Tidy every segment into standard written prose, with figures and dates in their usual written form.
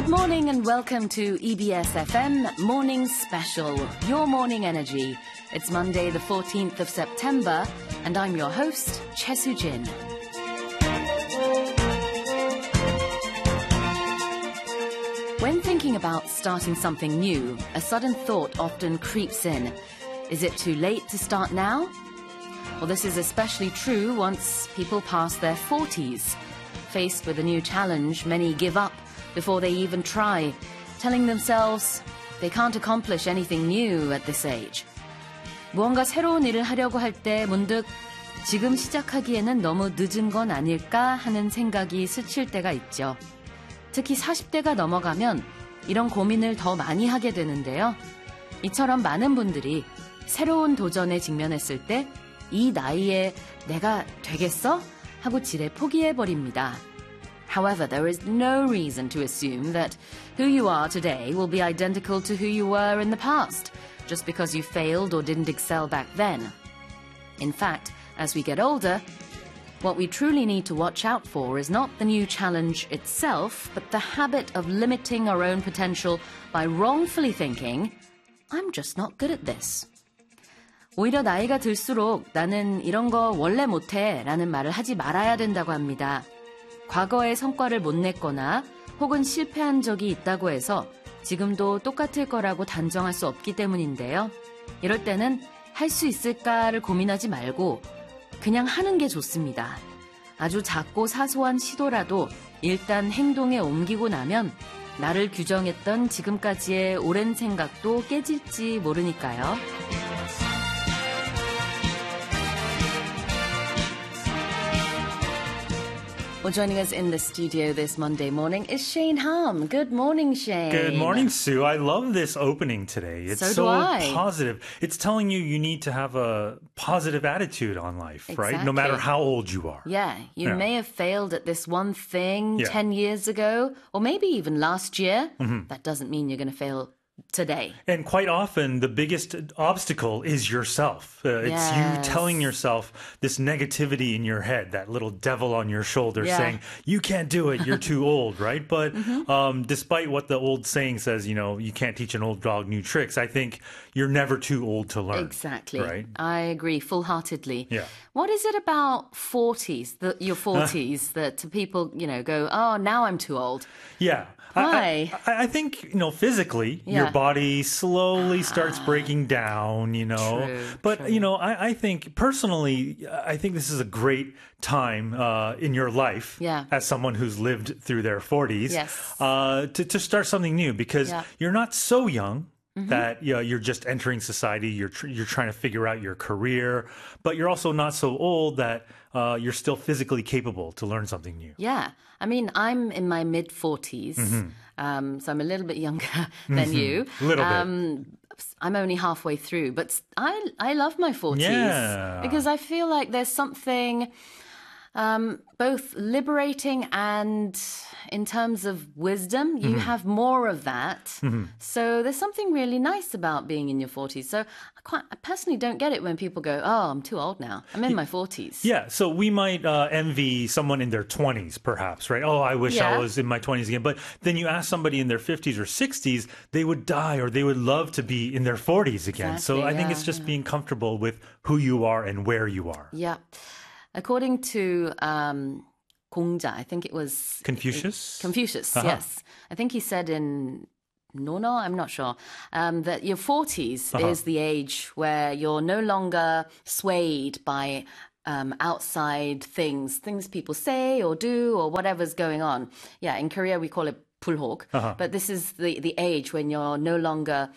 Good morning and welcome to EBS FM Morning Special, Your Morning Energy. It's Monday the 14th of September and I'm your host, Choi Soo-jin. When thinking about starting something new, a sudden thought often creeps in. Is it too late to start now? Well, this is especially true once people pass their 40s. Faced with a new challenge, many give up before they even try, telling themselves they can't accomplish anything new at this age. 무언가 새로운 일을 하려고 할 때 문득 지금 시작하기에는 너무 늦은 건 아닐까 하는 생각이 스칠 때가 있죠. 특히 40대가 넘어가면 이런 고민을 더 많이 하게 되는데요. 이처럼 많은 분들이 새로운 도전에 직면했을 때 이 나이에 내가 되겠어? 하고 지레 포기해버립니다. However, there is no reason to assume that who you are today will be identical to who you were in the past, just because you failed or didn't excel back then. In fact, as we get older, what we truly need to watch out for is not the new challenge itself, but the habit of limiting our own potential by wrongfully thinking, I'm just not good at this. 오히려 나이가 들수록 나는 이런 거 원래 못해 라는 말을 하지 말아야 된다고 합니다. 과거의 성과를 못 냈거나 혹은 실패한 적이 있다고 해서 지금도 똑같을 거라고 단정할 수 없기 때문인데요. 이럴 때는 할 수 있을까를 고민하지 말고 그냥 하는 게 좋습니다. 아주 작고 사소한 시도라도 일단 행동에 옮기고 나면 나를 규정했던 지금까지의 오랜 생각도 깨질지 모르니까요. Well, joining us in the studio this Monday morning is Shane Ham. Good morning, Shane. Good morning, Sue. I love this opening today. It's so positive. It's telling you need to have a positive attitude on life, right? No matter how old you are. Yeah, you may have failed at this one thing 10 years ago, or maybe even last year. Mm-hmm. That doesn't mean you're going to fail today. And quite often, the biggest obstacle is yourself. It's you telling yourself this negativity in your head, that little devil on your shoulder saying, you can't do it, you're too old, right? But despite what the old saying says, you can't teach an old dog new tricks, I think you're never too old to learn. Exactly. Right? I agree full-heartedly. Yeah. What is it about your 40s that people, go, oh, now I'm too old? Yeah. Why? I think, physically, your body slowly starts breaking down, True, But, true. I think personally, I think this is a great time in your life as someone who's lived through their 40s to start something new because you're not so young. Mm-hmm. That you're just entering society, you're trying to figure out your career, but you're also not so old that you're still physically capable to learn something new. Yeah. I mean, I'm in my mid-40s, so I'm a little bit younger than you. A little bit. I'm only halfway through, but I love my 40s because I feel like there's something both liberating and in terms of wisdom, you have more of that. Mm-hmm. So there's something really nice about being in your 40s. So I personally don't get it when people go, oh, I'm too old now. I'm in my 40s. Yeah, so we might envy someone in their 20s, perhaps, right? Oh, I wish I was in my 20s again. But then you ask somebody in their 50s or 60s, they would die or they would love to be in their 40s again. Exactly, so I think it's just being comfortable with who you are and where you are. Yeah. According to 공자, I think it was... Confucius? Confucius, yes. I think he said in Nono, I'm not sure, that your 40s is the age where you're no longer swayed by outside things people say or do or whatever's going on. Yeah, in Korea we call it 불혹, but this is the age when you're no longer,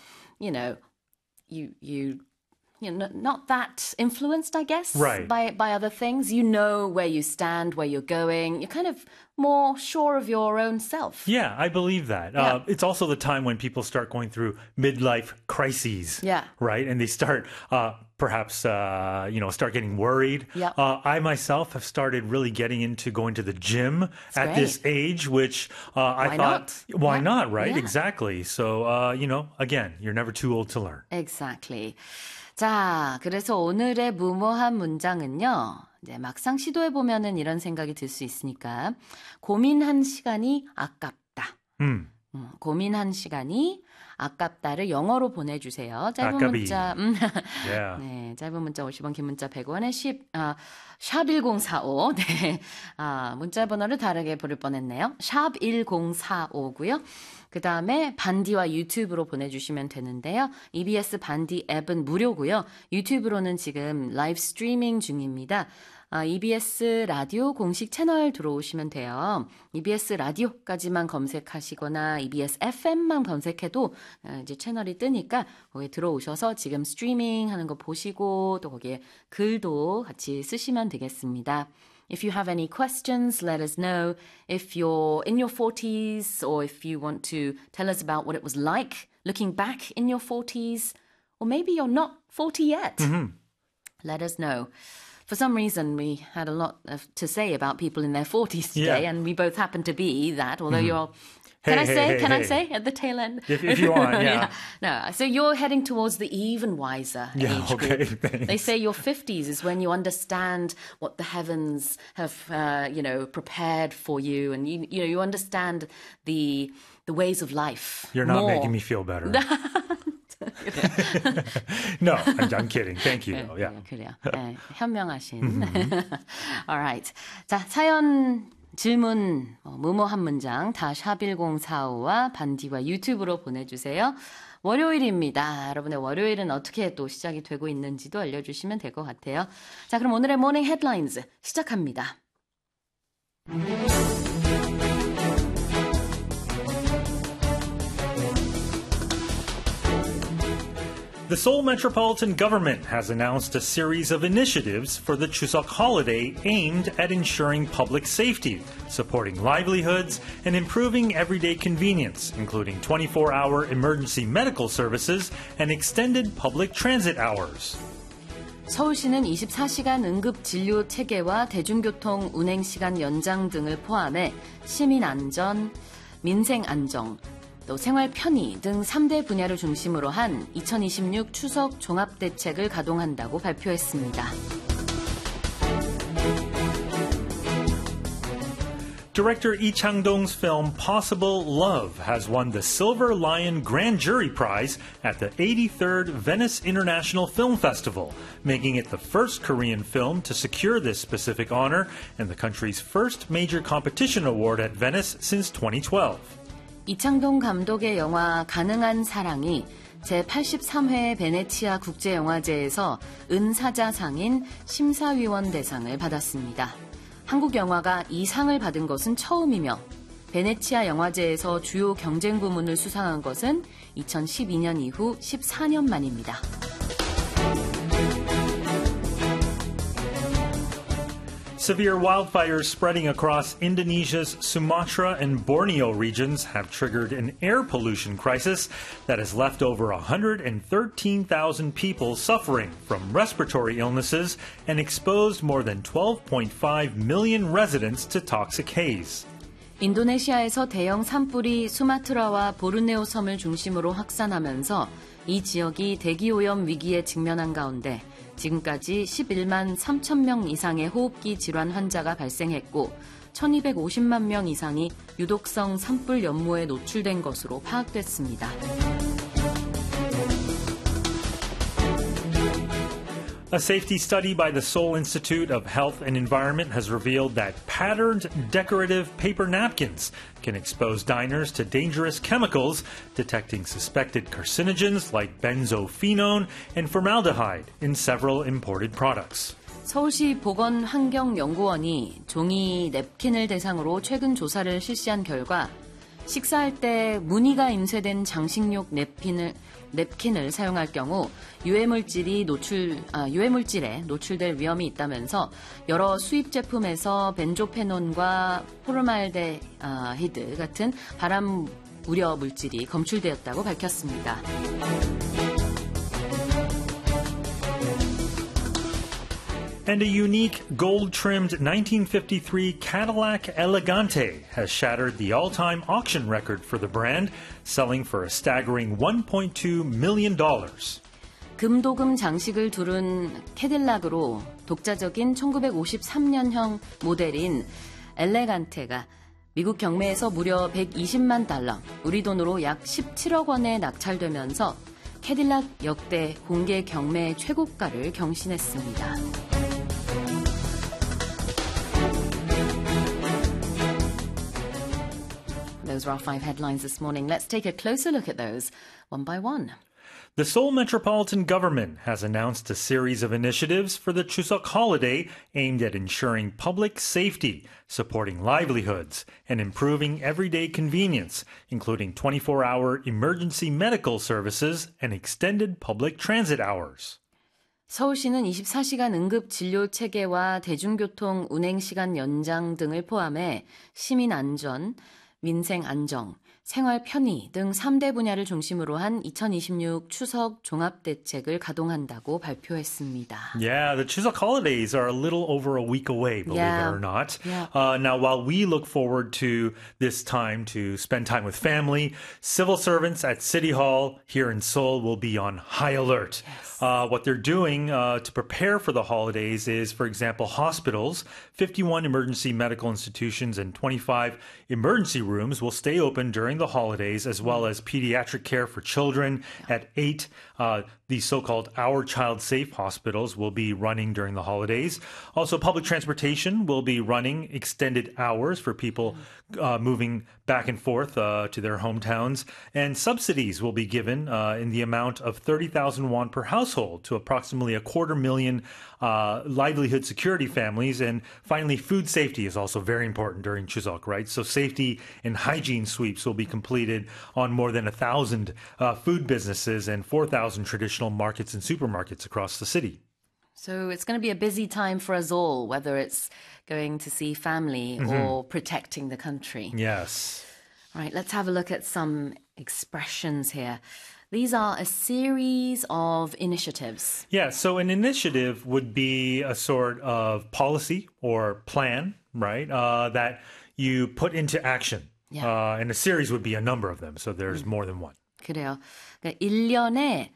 not that influenced, I guess, by other things. You know where you stand, where you're going. You're kind of more sure of your own self. Yeah, I believe that. It's also the time when people start going through midlife crises, right? And they start perhaps, start getting worried. Yeah. I myself have started really getting into going to the gym at this age, which I thought, why not, right? Yeah. Exactly. So, again, you're never too old to learn. Exactly. 자, 그래서 오늘의 무모한 문장은요. 이제 막상 시도해보면은 이런 생각이 들 수 있으니까 고민한 시간이 아깝다. 고민한 시간이 아깝다를 영어로 보내주세요. 짧은 문자, yeah. 네, 짧은 문자 50원, 긴 문자 100원에 샵 1045. 네, 문자 번호를 다르게 부를 뻔했네요. 샵 1045고요. 그 다음에 반디와 유튜브로 보내주시면 되는데요. EBS 반디 앱은 무료고요. 유튜브로는 지금 라이브 스트리밍 중입니다. EBS 라디오 공식 채널 들어오시면 돼요. EBS 라디오까지만 검색하시거나 EBS FM만 검색해도 이제 채널이 뜨니까 거기에 들어오셔서 지금 스트리밍 하는 거 보시고 또 거기에 글도 같이 쓰시면 되겠습니다. If you have any questions, let us know. If you're in your 40s or if you want to tell us about what it was like looking back in your 40s, or maybe you're not 40 yet, let us know. For some reason, we had a lot to say about people in their 40s today, and we both happen to be that, although you're... Can I say at the tail end? If you want, yeah. No, so you're heading towards the even wiser age group. Thanks. They say your 50s is when you understand what the heavens have, prepared for you, and you understand the ways of life. You're not making me feel better. No, I'm kidding. Thank you. Though. Yeah. 그래요. 네, 현명하신. Alright. 자, 사연, 질문, 무모한 문장 다 샵1045와 반디와 유튜브로 보내주세요. 월요일입니다. 여러분의 월요일은 어떻게 또 시작이 되고 있는지도 알려주시면 될 것 같아요. 자, 그럼 오늘의 모닝 헤드라인즈 시작합니다. The Seoul Metropolitan Government has announced a series of initiatives for the Chuseok holiday aimed at ensuring public safety, supporting livelihoods, and improving everyday convenience, including 24-hour emergency medical services and extended public transit hours. 서울시는 24시간 응급 진료 체계와 대중교통 운행 시간 연장 등을 포함해 시민 안전, 민생 안정, 또 생활 편의 등 3대 분야를 중심으로 한 2026 추석 종합대책을 가동한다고 발표했습니다. Director Lee Chang-dong's film Possible Love has won the Silver Lion Grand Jury Prize at the 83rd Venice International Film Festival, making it the first Korean film to secure this specific honor and the country's first major competition award at Venice since 2012. 이창동 감독의 영화 가능한 사랑이 제83회 베네치아 국제영화제에서 은사자상인 심사위원 대상을 받았습니다. 한국 영화가 이 상을 받은 것은 처음이며 베네치아 영화제에서 주요 경쟁 부문을 수상한 것은 2012년 이후 14년 만입니다. Severe wildfires spreading across Indonesia's Sumatra and Borneo regions have triggered an air pollution crisis that has left over 113,000 people suffering from respiratory illnesses and exposed more than 12.5 million residents to toxic haze. 인도네시아에서 대형 산불이 수마트라와 보르네오 섬을 중심으로 확산하면서 이 지역이 대기오염 위기에 직면한 가운데 지금까지 11만 3천 명 이상의 호흡기 질환 환자가 발생했고 1250만 명 이상이 유독성 산불 연모에 노출된 것으로 파악됐습니다. A safety study by the Seoul Institute of Health and Environment has revealed that patterned decorative paper napkins can expose diners to dangerous chemicals, detecting suspected carcinogens like benzophenone and formaldehyde in several imported products. 서울시 보건환경연구원이 종이 냅킨을 대상으로 최근 조사를 실시한 결과 식사할 때 무늬가 임쇄된 장식용 냅킨을 사용할 경우 유해물질에 노출될 위험이 있다면서 여러 수입 제품에서 벤조페논과 포르말데히드 같은 발암 우려 물질이 검출되었다고 밝혔습니다. And a unique gold-trimmed 1953 Cadillac Elegante has shattered the all-time auction record for the brand, selling for a staggering $1.2 million. 금도금 장식을 두른 캐딜락으로 독자적인 1953년형 모델인 엘레간테가 미국 경매에서 무려 120만 달러, 우리 돈으로 약 17억 원에 낙찰되면서 캐딜락 역대 공개 경매 최고가를 경신했습니다. Those are our 5 headlines this morning. Let's take a closer look at those one by one. The Seoul Metropolitan Government has announced a series of initiatives for the Chuseok holiday aimed at ensuring public safety, supporting livelihoods, and improving everyday convenience, including 24-hour emergency medical services and extended public transit hours. 서울시는 24시간 응급 진료 체계와 대중교통 운행 시간 연장 등을 포함해 시민 안전, 민생 안정, 생활 편의 등 3대 분야를 중심으로 한 2026 추석 종합대책을 가동한다고 발표했습니다. Yeah, the Chuseok holidays are a little over a week away, believe it or not. Yeah. Now, while we look forward to this time to spend time with family, civil servants at City Hall here in Seoul will be on high alert. Yes. What they're doing to prepare for the holidays is, for example, hospitals, 51 emergency medical institutions, and 25 emergency rooms will stay open during the holidays, as well as pediatric care for children at 8. These so-called Our Child Safe hospitals will be running during the holidays. Also, public transportation will be running extended hours for people moving back and forth to their hometowns. And subsidies will be given in the amount of 30,000 won per household to approximately 250,000 livelihood security families. And finally, food safety is also very important during Chuseok, right? So safety and hygiene sweeps will be completed on more than 1,000 food businesses and 4,000 traditional markets and supermarkets across the city. So it's going to be a busy time for us all, whether it's going to see family or protecting the country. Yes. All right, let's have a look at some expressions here. These are a series of initiatives. Yeah, so an initiative would be a sort of policy or plan, right, that you put into action. Yeah. And a series would be a number of them, so there's more than one. 그래요. 그러니까 일련의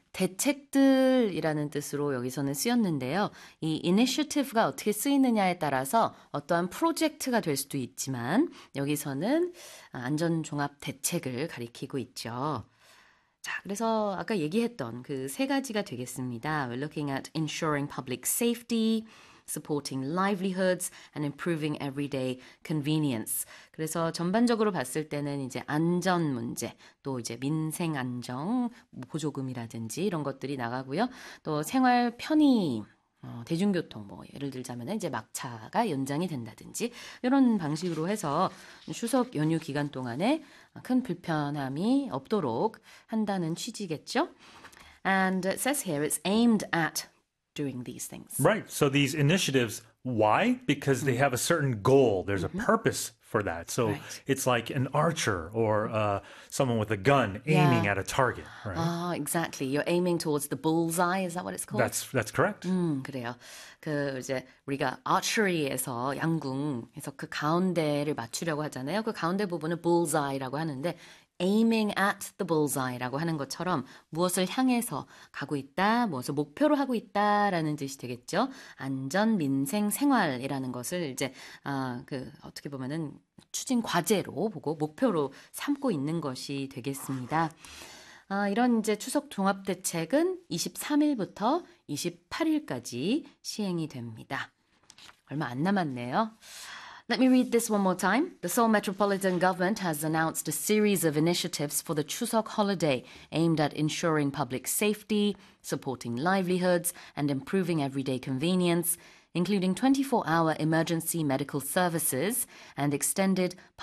대책들이라는 뜻으로 여기서는 쓰였는데요. 이 initiative가 어떻게 쓰이느냐에 따라서 어떠한 프로젝트가 될 수도 있지만 여기서는 안전종합 대책을 가리키고 있죠. 자, 그래서 아까 얘기했던 그 세 가지가 되겠습니다. We're looking at ensuring public safety, supporting livelihoods and improving everyday convenience. 그래서 전반적으로 봤을 때는 이제 안전 문제, 또 이제 민생 안정, 보조금이라든지 이런 것들이 나가고요. 또 생활 편의, 대중교통 뭐 예를 들자면 이제 막차가 연장이 된다든지 이런 방식으로 해서 추석 연휴 기간 동안에 큰 불편함이 없도록 한다는 취지겠죠. And it says here it's aimed at doing these things. Right. So these initiatives, why? Because they have a certain goal. There's a purpose for that. So it's like an archer or someone with a gun aiming at a target. Right? Exactly. You're aiming towards the bullseye. Is that what it's called? That's correct. 그래요. 그 이제 우리가 archery에서 양궁에서 그 가운데를 맞추려고 하잖아요. 그 가운데 부분을 bullseye라고 하는데 aiming at the bullseye라고 하는 것처럼 무엇을 향해서 가고 있다, 무엇을 목표로 하고 있다라는 뜻이 되겠죠. 안전, 민생, 생활이라는 것을 이제 그 어떻게 보면은 추진 과제로 보고 목표로 삼고 있는 것이 되겠습니다. 이런 이제 추석 종합 대책은 23일부터 28일까지 시행이 됩니다. 얼마 안 남았네요. Let me read this one more time. The Seoul Metropolitan Government has announced a series of initiatives for the Chuseok holiday aimed at ensuring public safety, supporting livelihoods, and improving everyday convenience, including 24-hour emergency medical services and extended